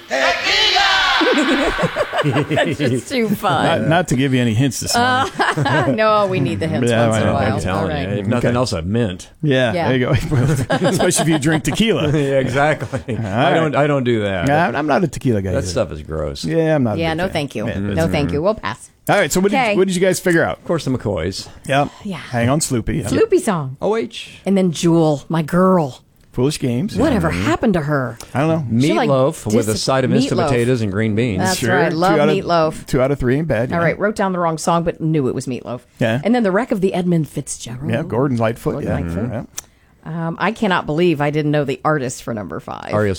That's just too fun. Not to give you any hints this morning. No, we need the hints Yeah, once in a right. while. I'm telling All right. you, if nothing else, I've mint. Yeah, Yeah. there you go. Especially if you drink tequila. Yeah, exactly. right. I don't do that. I'm not a tequila guy. That either. stuff is gross. Yeah, I'm not. a Yeah, big no fan. thank you. Yeah, No thank you. We'll pass. All right, so what Okay. did you guys figure out? Of course, the McCoys. Yep. Yeah. Hang on, Sloopy. Yep. Sloopy song. OH. And then Jewel, my girl. Foolish Games. Whatever happened to her? I don't know. She, like, Meatloaf with a side of instant Meatloaf. potatoes and green beans. That's right. Love Meatloaf. 2 out of 3 ain't bad. All right, wrote down the wrong song, but knew it was Meatloaf. Yeah. And then the wreck of the Edmund Fitzgerald. Yeah, Gordon Lightfoot. Gordon yeah. Lightfoot. Yeah. I cannot believe I didn't know the artist for number 5. R.E.O.